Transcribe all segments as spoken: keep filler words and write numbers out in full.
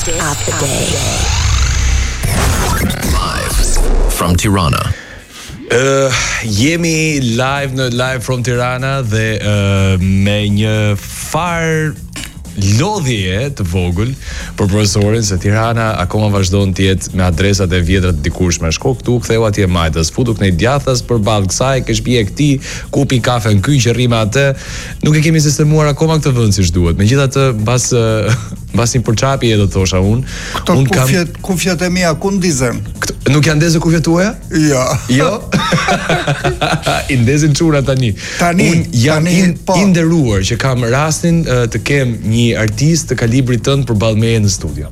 of the day. Live from Tirana. Uh, jemi live në Live from Tirana dhe uh, me një far lodhje të vogël për profesorin se Tirana akoma vazhdon të jetë me adresat e vjetra të dikurshme. Shko këtu, ktheu atje majtës, futu kënej djathtas përballë kësaj, kesh pije këtij, kupi kafe në ky që rrime atë. Nuk e kemi sistemuar akoma këtë vend siç duhet. Megjithatë, mbas mbas një përçapje do thosha unë, un kam kufjet, kufjet e mia ku ndizen? Nuk janë ndezë kufjet tuaja? Jo. Jo. I ndezin çuna tani. Tani, un jam tani, in, po. i nderuar që kam rastin uh, të kem një artist të kalibrit tënd përballë meje në studio.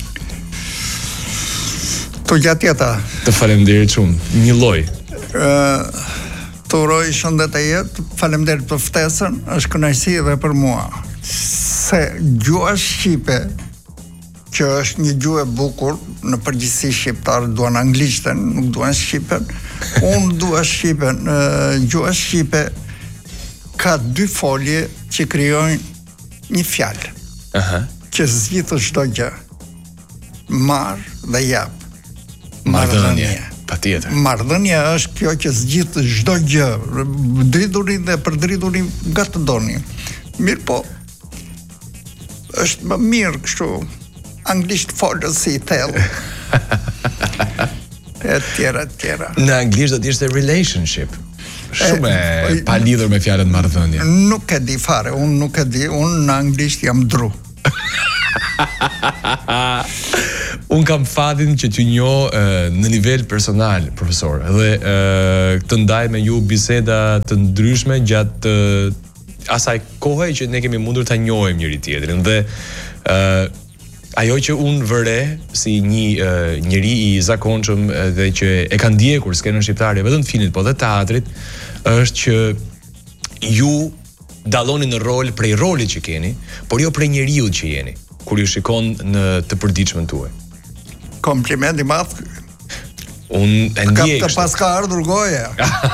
Tu gjatjeta. Të faleminderit shumë. Një lloj. Ë uh, Të uroj shëndet e jetë, faleminderit për ftesën, është kënaqësi edhe për mua. Se gjuha shqipe, që është një gjuhë e bukur, në përgjithësi shqiptarët duan anglishtën, nuk duan shqipen. Unë dua shqipen. Uh, gjuha shqipe ka dy folje që krijojnë një fjalë. Aha. Që zgjidh çdo gjë. Marr dhe jap. Marrëdhënie. Patjetër. Marrëdhënia është kjo që zgjidh çdo gjë, driturin dhe përdriturin nga të doni. Mirë po, është më mirë kështu, anglisht folës si i thellë. E tjera, e tjera. Në anglisht do të ishte relationship. Shumë e, e pa lidhur me fjalën marrëdhënie. Nuk e di fare, unë nuk e di, unë në anglisht jam dru. Unë kam fatin që t'ju njoh uh, në nivel personal, profesor, dhe uh, të ndaj me ju biseda të ndryshme gjatë uh, asaj kohe që ne kemi mundur ta njohim njëri tjetrin. Dhe uh, ajo që unë vëre si një uh, njeri i zakonshëm dhe që e ka ndjekur skenën shqiptare vetëm të filmit, po dhe teatrit, është që ju dalloni në rol prej rolit që keni, por jo prej njeriut që jeni, kur ju shikon në të përditshmën tuaj. Kompliment i madh. Unë e ndjej. Ka të pas ka ardhur goja.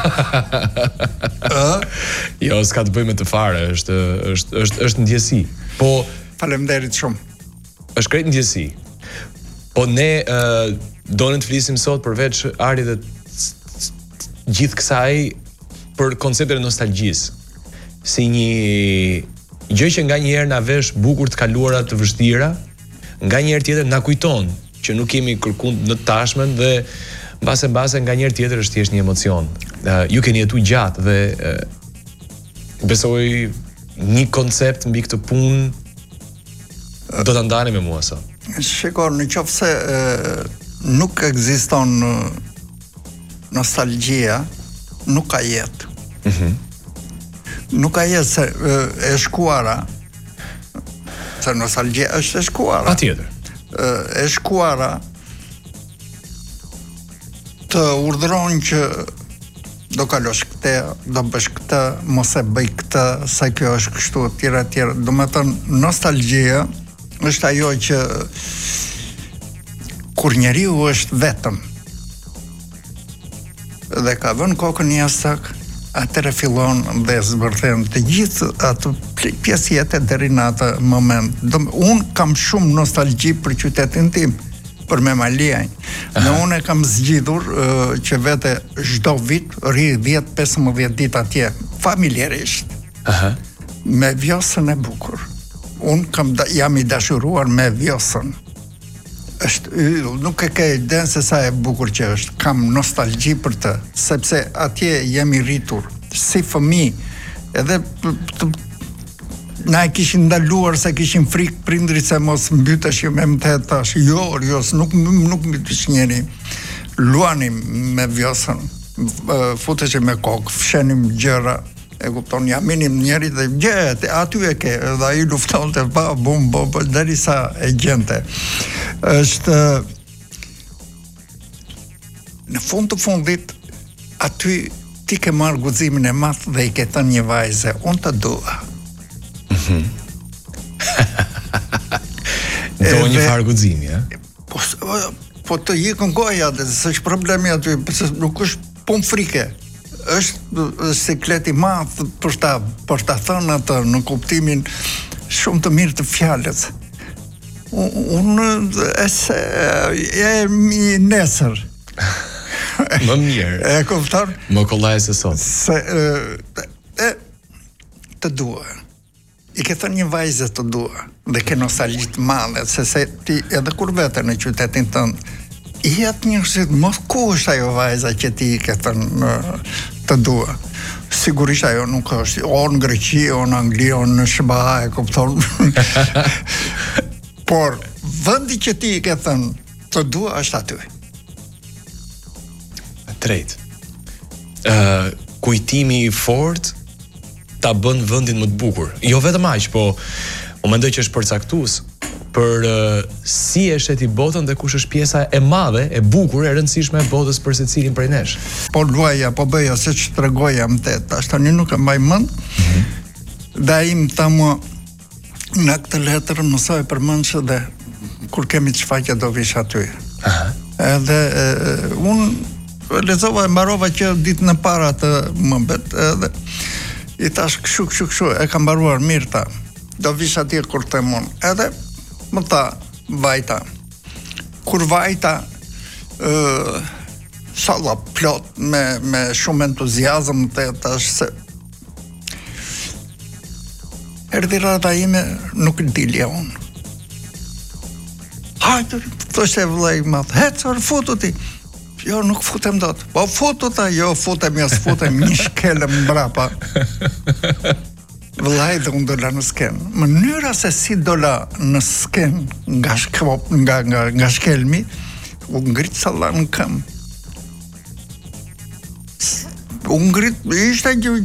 Jo, s'ka të bëjë me të fare, është është është është ndjesi. Po faleminderit shumë. Është krejt ndjesi. Po ne uh, donim të flisim sot përveç Ari dhe gjithë kësaj për konceptin e nostalgjisë. Si një gjë që nganjëherë na vesh bukur të kaluara të vështira, nganjëherë tjetër na kujton që nuk kemi kërkuar në tashmen dhe mbase mbase nganjëherë tjetër është thjesht një emocion. Uh, ju keni jetuar gjatë dhe uh, besoj një koncept mbi këtë punë do ta ndani me mua sot. Shikoj, në qoftë se uh, nuk ekziston uh, nostalgjia, nuk ka jetë. Mhm. Nuk ka jetë se uh, e shkuara. Se nostalgjia është e shkuara. Patjetër. E shkuara të urdhëron që do kalosh këtë, do bësh këtë, mos e bëj këtë, sa kjo është kështu, tjera tjera. Do me thënë, nostalgjia është ajo që kur njeriu është vetëm dhe ka vënë kokën jashtësak, atëre fillon dhe zbërthen të gjithë atë pjesëjetë deri në atë moment. Unë kam shumë nostalgji për qytetin tim, për me Maliajn. Në unë e kam zgjidhur uh, që vete çdo vit rri dhjetë pesëmbëdhjetë ditë atje, familjerisht. Aha. Me vjosën e bukur. Unë kam da, jam i dashuruar me vjosën. Është yll, nuk e ke iden se sa e bukur që është. Kam nostalgji për të, sepse atje jemi rritur si fëmijë, edhe të, na e kishin ndaluar se kishin frikë prindrit se mos mbytesh ju me më të tash. Jo, jo, nuk nuk mbytesh njeri. Luanim me vjosën, futesh me kokë, fshenim gjëra. E kupton, jaminim njerit dhe gjet, aty e ke, dhe ai luftonte pa bum bum derisa e gjente. Është në fund të fundit aty ti ke marrë guximin e madh dhe i ke thënë një vajze, unë të dua. Mhm. Do një farë guximi, a? Po po të ikën goja, dhe s'është problemi aty, nuk është punë frike. Është sekret i madh për ta për ta thënë atë në kuptimin shumë të mirë të fjalës. Unë e se e mi nesër. Më mirë. E kupton? Më kollaj se sot. Se e, e të dua. I ke thënë një vajzë të dua dhe ke nostalgji të madhe, se se ti edhe kur vete në qytetin tënd, i jetë njërësit, mos ku është ajo vajza që ti i ke thënë të dua. Sigurisht ajo nuk është o në Greqi, o në Angli, o në Shqipëri, e kupton. Por vendi që ti i ke thënë të dua është aty. Drejt. Uh, kujtimi i fort ta bën vendin më të bukur. Jo vetëm aq, po u mendoj që është përcaktues për uh, si e sheti botën dhe kush është pjesa e madhe, e bukur, e rëndësishme e botës për secilin prej nesh. Po luaja, po bëja se që tregoja më te, tash tani nuk e mbaj mend. Mm-hmm. Dhe ai më tha mua në këtë letër më sa e përmend që dhe kur kemi të shfaqja do vish aty. Aha. Edhe e, unë lexova e mbarova që ditën e para të mëmbet, edhe i tash kështu kështu kështu e kam mbaruar mirë ta. Do vish atje kur them unë. Edhe më tha vajta. Kur vajta ë salla plot me me shumë entuziazëm të tash se erdhi rata ime, nuk dilja unë. Hajde, thoshte vëllai i madh, "Hecor, futu ti." Jo, nuk futem dot. Po futu ta, jo, futem, jo, s'futem, një shkelë mbrapa. Vëllai dhe unë dola në sken. Mënyra se si dola në sken nga shkop, nga nga nga shkelmi, u ngrit salla në këmbë. U ngrit, ishte